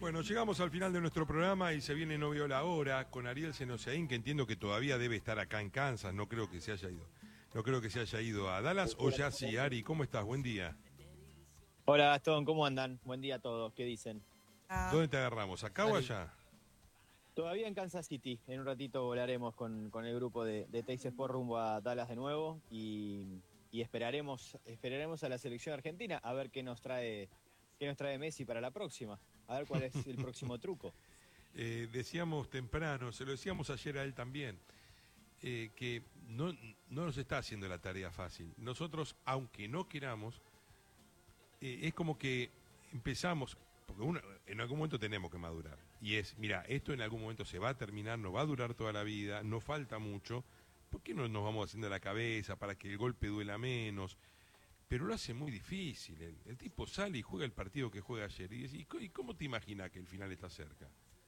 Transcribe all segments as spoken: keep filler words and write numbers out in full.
Bueno, llegamos al final de nuestro programa y se viene No Vio la Hora con Ariel Senoseaín, que entiendo que todavía debe estar acá en Kansas, no creo que se haya ido. No creo que se haya ido a Dallas, o ya sí. Ari, ¿cómo estás? Buen día. Hola Gastón, ¿cómo andan? Buen día a todos, ¿qué dicen? Ah, ¿Dónde te agarramos? ¿Acá o allá? Todavía en Kansas City, en un ratito volaremos con, con el grupo de, de Teis Sport rumbo a Dallas de nuevo y, y esperaremos, esperaremos a la selección argentina a ver qué nos trae, qué nos trae Messi para la próxima, a ver cuál es el próximo truco. Eh, decíamos temprano, se lo decíamos ayer a él también, eh, que no, no nos está haciendo la tarea fácil. Nosotros, aunque no queramos, eh, es como que empezamos, porque uno, en algún momento tenemos que madurar. Y es, mira, esto en algún momento se va a terminar, no va a durar toda la vida, no falta mucho. ¿Por qué no nos vamos haciendo la cabeza para que el golpe duela menos? Pero lo hace muy difícil. El, el tipo sale y juega el partido que juega ayer. Y, y, ¿y cómo te imaginas que el final está cerca?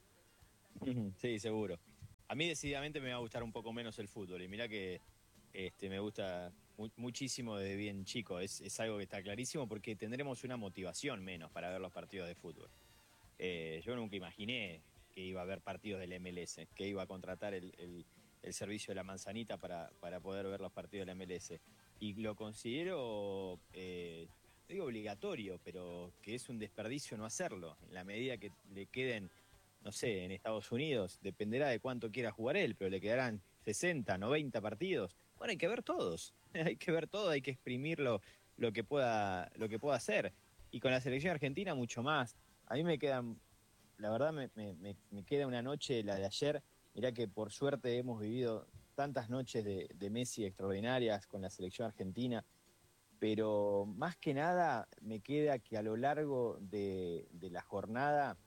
Sí, seguro. A mí decididamente me va a gustar un poco menos el fútbol y mirá que este, me gusta mu- muchísimo desde bien chico, es, es algo que está clarísimo porque tendremos una motivación menos para ver los partidos de fútbol. Eh, yo nunca imaginé que iba a haber partidos del M L S, que iba a contratar el, el- el servicio de la manzanita para, para poder ver los partidos del M L S. Y lo considero, eh, no digo obligatorio, pero que es un desperdicio no hacerlo. En la medida que le queden, no sé, en Estados Unidos, dependerá de cuánto quiera jugar él, pero le quedarán sesenta, noventa partidos. Bueno, hay que ver todos, hay que ver todo, hay que exprimir lo, lo que pueda, lo que pueda hacer. Y con la selección argentina mucho más. A mí me quedan, la verdad me, me- me- me queda una noche, la de ayer. Mirá que por suerte hemos vivido tantas noches de, de Messi extraordinarias con la selección argentina, pero más que nada me queda que a lo largo de, de la jornada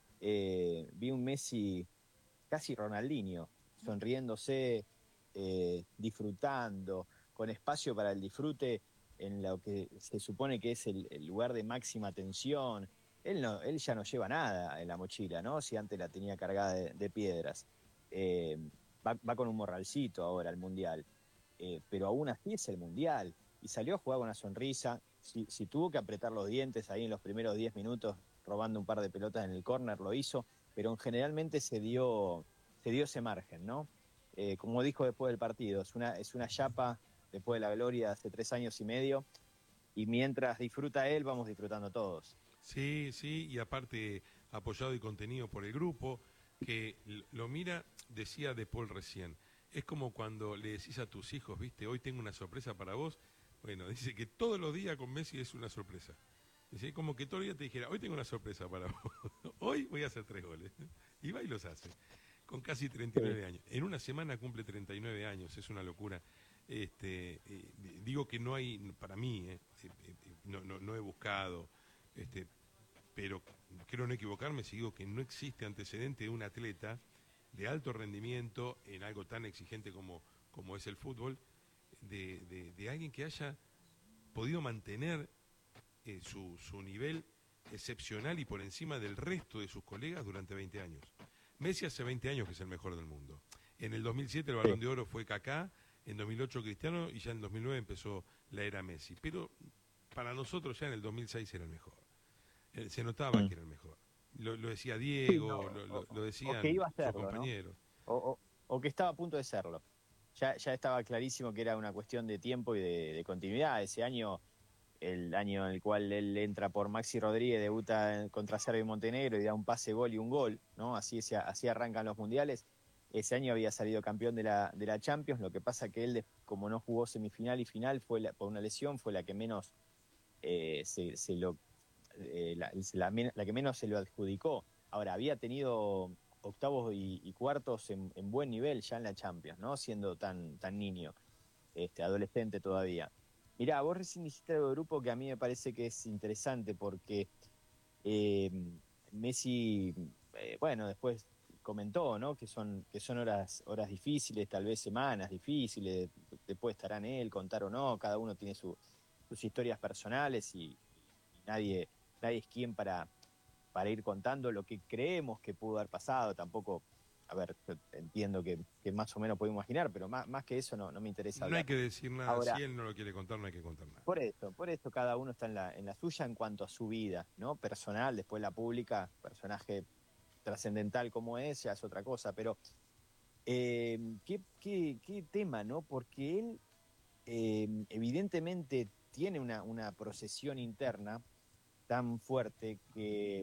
eh, vi un Messi casi Ronaldinho, sonriéndose, eh, disfrutando, con espacio para el disfrute en lo que se supone que es el, el lugar de máxima tensión. Él, no, él ya no lleva nada en la mochila, ¿no? Si antes la tenía cargada de, de piedras. Eh, va, va con un morralcito ahora al Mundial, eh, pero aún así es el Mundial. Y salió a jugar con una sonrisa. Si, si tuvo que apretar los dientes ahí en los primeros diez minutos robando un par de pelotas en el córner, lo hizo, pero generalmente se dio, se dio ese margen, ¿no? Eh, como dijo después del partido, es una, es una chapa después de la gloria de hace tres años y medio, y mientras disfruta él, vamos disfrutando todos. Sí, sí, y aparte apoyado y contenido por el grupo, que l- lo mira, decía De Paul recién, es como cuando le decís a tus hijos, viste, hoy tengo una sorpresa para vos. Bueno, dice que todos los días con Messi es una sorpresa. Dice, como que todo el día te dijera, hoy tengo una sorpresa para vos, hoy voy a hacer tres goles. Y va y los hace, con casi treinta y nueve años. En una semana cumple treinta y nueve años, es una locura. Este, eh, digo que no hay, para mí, eh, eh, eh, no, no, no he buscado, este, pero creo no equivocarme si digo que no existe antecedente de un atleta de alto rendimiento en algo tan exigente como, como es el fútbol, de, de, de alguien que haya podido mantener eh, su, su nivel excepcional y por encima del resto de sus colegas durante veinte años. Messi hace veinte años que es el mejor del mundo. En el dos mil siete el Sí. Balón de Oro fue Kaká, en dos mil ocho Cristiano y ya en dos mil nueve empezó la era Messi. Pero para nosotros ya en el dos mil seis era el mejor. Eh, se notaba Mm. que era el mejor. Lo, lo decía Sí, no, Diego, lo, o, lo, lo o que decían iba a sus serlo, ¿no? compañeros. O, o- o que estaba a punto de serlo. Ya, ya estaba clarísimo que era una cuestión de tiempo y de, de continuidad. Ese año, el año en el cual él entra por Maxi Rodríguez, debuta en- contra Serbia y Montenegro y da un pase, gol y un gol, ¿no? Así, se- así arrancan los mundiales. Ese año había salido campeón de la, de la Champions, lo que pasa que él, como no jugó semifinal y final, fue la- por una lesión, fue la que menos eh, se, se lo, eh, la, la men- la que menos se lo adjudicó. Ahora, había tenido octavos y, y cuartos en, en buen nivel ya en la Champions, ¿no? Siendo tan, tan niño, este, adolescente todavía. Mirá, vos recién dijiste algo de grupo que a mí me parece que es interesante porque eh, Messi, eh, bueno, después comentó, ¿no? Que son, que son horas, horas difíciles, tal vez semanas difíciles, después estarán él, contar o no, cada uno tiene su- sus historias personales y, y nadie, nadie es quien para, para ir contando lo que creemos que pudo haber pasado, tampoco a ver, yo entiendo que, que más o menos puedo imaginar, pero más, más que eso no, no me interesa No hay hablar. que decir nada, Ahora, si él no lo quiere contar, no hay que contar nada. por eso, por eso cada uno está en la, en la suya en cuanto a su vida, ¿no? Personal, después la pública, personaje trascendental como es, ya es otra cosa, pero eh, ¿qué, qué, qué tema, ¿no? Porque él eh, evidentemente tiene una, una procesión interna tan fuerte que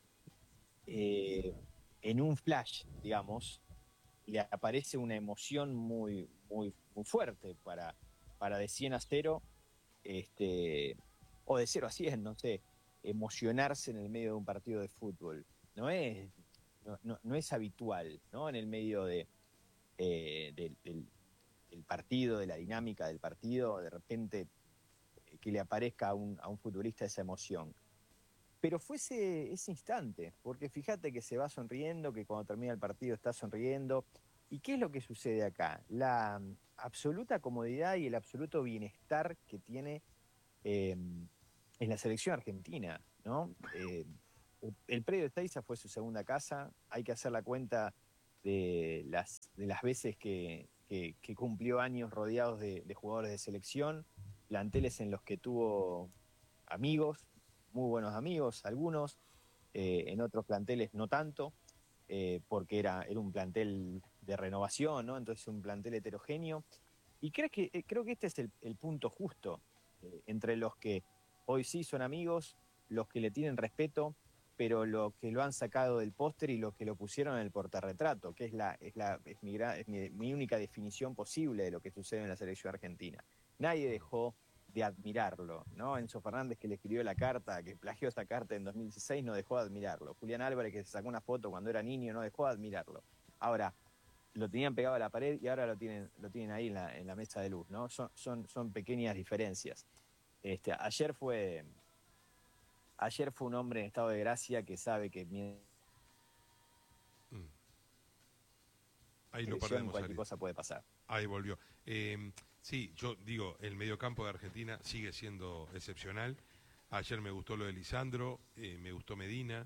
eh, en un flash, digamos, le aparece una emoción muy, muy, muy fuerte para, para de cien a cero, este, o de cero a cien, no sé, emocionarse en el medio de un partido de fútbol. No es, no, no, no es habitual, ¿no? En el medio de, eh, del, del, del partido, de la dinámica del partido, de repente eh, que le aparezca a un, a un futbolista esa emoción. Pero fue ese, ese instante, porque fíjate que se va sonriendo, que cuando termina el partido está sonriendo. ¿Y qué es lo que sucede acá? La mm, absoluta comodidad y el absoluto bienestar que tiene eh, en la selección argentina, ¿no? Eh, el predio de Ezeiza fue su segunda casa, hay que hacer la cuenta de las, de las veces que, que, que cumplió años rodeados de, de jugadores de selección, planteles en los que tuvo amigos, muy buenos amigos, algunos, eh, en otros planteles no tanto, eh, porque era, era un plantel de renovación, ¿no? Entonces un plantel heterogéneo. Y creo que, eh, creo que este es el, el punto justo eh, entre los que hoy sí son amigos, los que le tienen respeto, pero los que lo han sacado del póster y los que lo pusieron en el portarretrato, que es, la, es, la, es, mi, es mi, mi única definición posible de lo que sucede en la selección argentina. Nadie dejó de admirarlo, ¿no? Enzo Fernández, que le escribió la carta, que plagió esa carta en dos mil dieciséis, no dejó de admirarlo. Julián Álvarez, que se sacó una foto cuando era niño, no dejó de admirarlo. Ahora, lo tenían pegado a la pared y ahora lo tienen, lo tienen ahí en la, en la mesa de luz, ¿no? Son, son, son pequeñas diferencias. Este, ayer fue, ayer fue un hombre en estado de gracia que sabe que mi Mm. Ahí lo selección perdemos, cualquier Ari. cosa puede pasar. Ahí volvió. Eh, sí, yo digo, el mediocampo de Argentina sigue siendo excepcional. Ayer me gustó lo de Lisandro, eh, me gustó Medina.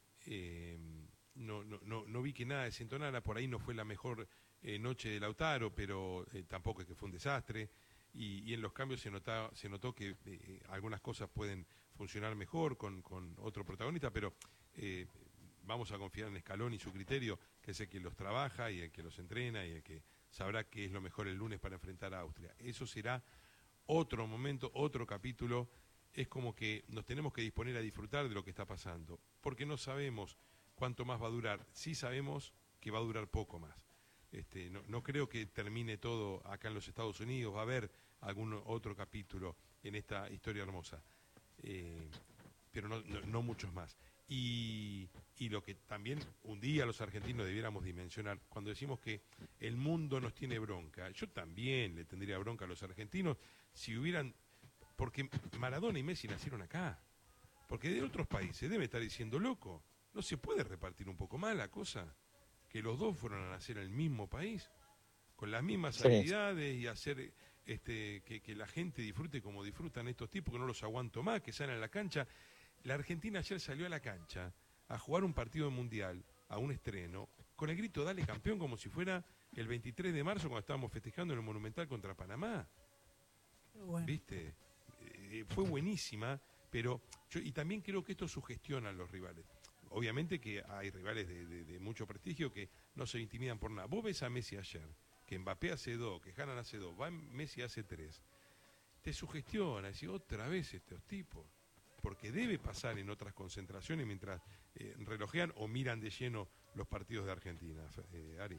eh, no, no, no, no vi que nada desentonara, por ahí no fue la mejor eh, noche de Lautaro, pero eh, tampoco es que fue un desastre. Y, y en los cambios se, nota, se notó que eh, algunas cosas pueden funcionar mejor con, con otro protagonista, pero eh, vamos a confiar en Scaloni y su criterio, que es el que los trabaja y el que los entrena y el que sabrá qué es lo mejor el lunes para enfrentar a Austria. Eso será otro momento, otro capítulo. Es como que nos tenemos que disponer a disfrutar de lo que está pasando, porque no sabemos cuánto más va a durar. Sí sabemos que va a durar poco más. Este, no, no creo que termine todo acá en los Estados Unidos, va a haber algún otro capítulo en esta historia hermosa, eh, pero no, no, no muchos más. Y, y lo que también un día los argentinos debiéramos dimensionar, cuando decimos que el mundo nos tiene bronca, yo también le tendría bronca a los argentinos si hubieran, porque Maradona y Messi nacieron acá, porque de otros países debe estar diciendo, loco, no se puede repartir un poco más la cosa, que los dos fueron a nacer en el mismo país, con las mismas Sí. habilidades y hacer este, que, que la gente disfrute como disfrutan estos tipos, que no los aguanto más, que salen a la cancha. La Argentina ayer salió a la cancha a jugar un partido mundial, a un estreno, con el grito dale campeón como si fuera el veintitrés de marzo cuando estábamos festejando en el Monumental contra Panamá. Bueno. ¿Viste? Eh, fue buenísima, pero yo, y también creo que esto sugestiona a los rivales. Obviamente que hay rivales de, de, de mucho prestigio que no se intimidan por nada. Vos ves a Messi ayer, que Mbappé hace dos, que Haaland hace dos, va Messi hace tres. Te sugestiona, decir otra vez estos tipos. Porque debe pasar en otras concentraciones mientras eh, relojean o miran de lleno los partidos de Argentina, eh, Ari.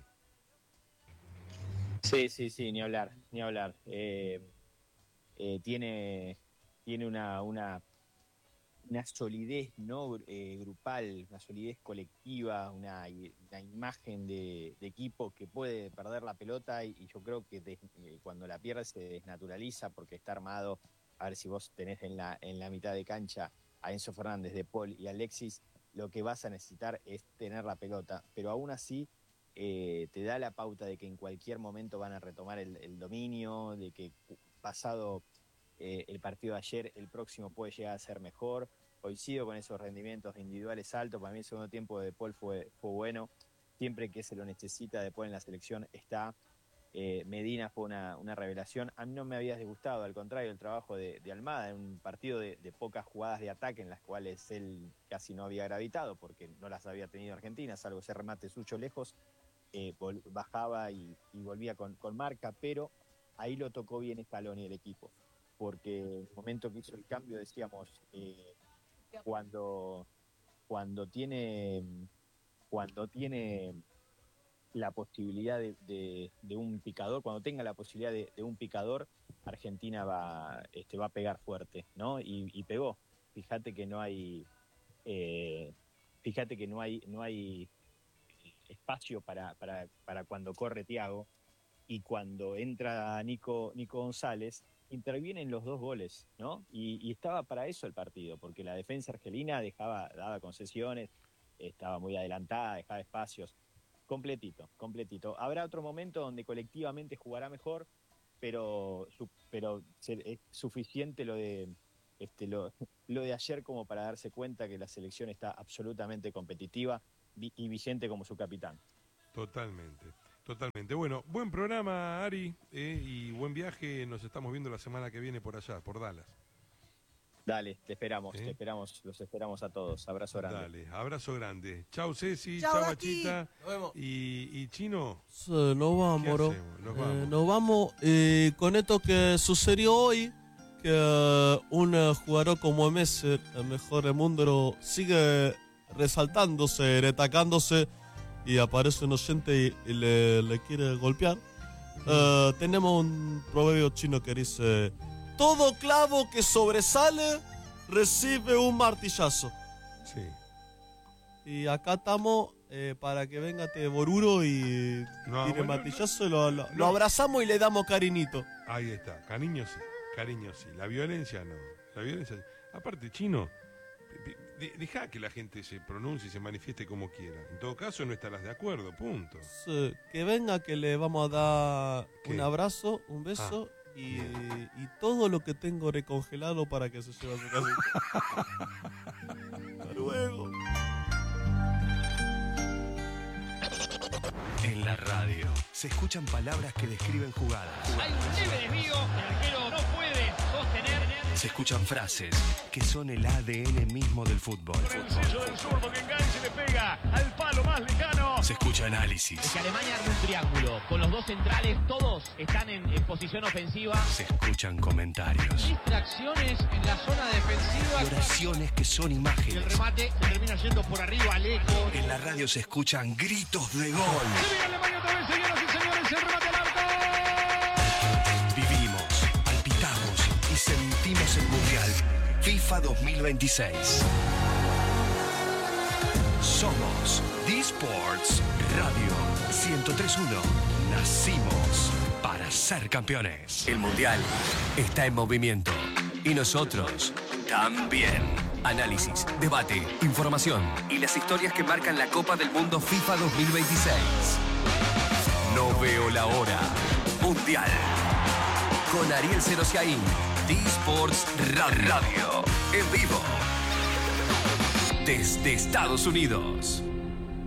Sí, sí, sí, ni hablar, ni hablar. Eh, eh, tiene, tiene una, una, una solidez, ¿no? Eh, grupal, una solidez colectiva, una, una imagen de, de equipo que puede perder la pelota y, y yo creo que de, eh, cuando la pierde se desnaturaliza porque está armado. A ver si vos tenés en la, en la mitad de cancha a Enzo Fernández, De Paul y Alexis, lo que vas a necesitar es tener la pelota, pero aún así eh, te da la pauta de que en cualquier momento van a retomar el, el dominio, de que pasado eh, el partido de ayer, el próximo puede llegar a ser mejor. Coincido con esos rendimientos individuales altos, para mí el segundo tiempo de Paul fue, fue bueno. siempre que se lo necesita después en la selección está. Eh, Medina fue una, una revelación. A mí no me había disgustado, al contrario, el trabajo de, de Almada en un partido de, de pocas jugadas de ataque en las cuales él casi no había gravitado porque no las había tenido Argentina, salvo ese remate suyo lejos, eh, vol- bajaba y, y volvía con, con marca, pero ahí lo tocó bien Scaloni y el equipo, porque en el momento que hizo el cambio decíamos, eh, cuando, cuando tiene cuando tiene la posibilidad de, de, de un picador, cuando tenga la posibilidad de, de un picador, Argentina va, este, va a pegar fuerte, ¿no? Y, y pegó. Fíjate que no hay, eh, fíjate que no hay, no hay espacio para, para, para cuando corre Thiago, y cuando entra Nico, Nico González, intervienen los dos goles, ¿no? Y, y estaba para eso el partido, porque la defensa argelina dejaba, daba concesiones, estaba muy adelantada, dejaba espacios. Completito, completito. Habrá otro momento donde colectivamente jugará mejor, pero, su, pero es suficiente lo de, este, lo, lo de ayer como para darse cuenta que la selección está absolutamente competitiva y vigente como su capitán. Totalmente, totalmente. Bueno, buen programa, Ari, eh, y buen viaje. Nos estamos viendo la semana que viene por allá, por Dallas. Dale, te esperamos, ¿Eh? te esperamos, los esperamos a todos. Abrazo grande. Dale, abrazo grande. Chau, Ceci, Chau, chau, Bati. Bachita. Nos vemos. Y, y Chino, Sí, nos vamos, ¿qué bro. hacemos? Nos Eh, vamos. nos vamos eh, con esto que sucedió hoy, que eh, un eh, jugador como Messi, el mejor del mundo, sigue resaltándose, retacándose, y aparece un oyente y, y le, le quiere golpear. Eh, tenemos un proverbio chino que dice: todo clavo que sobresale recibe un martillazo. Sí. Y acá estamos eh, para que venga este Boruro y No, tire bueno, martillazo, lo, lo- no. lo abrazamos y le damos cariñito. Ahí está, cariño sí, cariño sí. La violencia no. La violencia. Aparte, Chino, de- de- deja que la gente se pronuncie y se manifieste como quiera. En todo caso, no estarás de acuerdo, punto. Sí, que venga, que le vamos a dar ¿Qué? un abrazo, un beso y, y todo lo que tengo recongelado para que se lleve a su casa. Hasta luego. En la radio se escuchan palabras que describen jugadas. Hay un leve desvío, el arquero no puede sostener. Se escuchan frases que son el A D N mismo del fútbol. El sello del zurdo que engancha y le pega al palo más lejano. Se escucha análisis. Que Alemania arma un triángulo con los dos centrales, todos están en, en posición ofensiva. Se escuchan comentarios. Distracciones en la zona defensiva. Y oraciones que son Y el imágenes. remate se termina yendo por arriba, lejos. En la radio se escuchan gritos de gol. Se viene Alemania otra vez, señoras y señores, el remate al arco. Vivimos, palpitamos y sentimos el Mundial FIFA dos mil veintiséis. Somos D-Sports Radio ciento tres punto uno. Nacimos para ser campeones. El Mundial está en movimiento y nosotros también. Análisis, debate, información y las historias que marcan la Copa del Mundo FIFA dos mil veintiséis. No veo la hora. Mundial. Con Ariel Serosiaín, D-Sports Radio. En vivo. Desde Estados Unidos.